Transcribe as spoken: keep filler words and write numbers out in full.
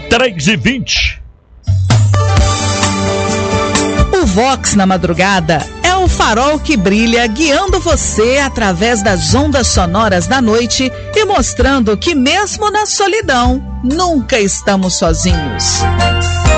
três e vinte. O Vox na madrugada é o farol que brilha guiando você através das ondas sonoras da noite e mostrando que mesmo na solidão, nunca estamos sozinhos.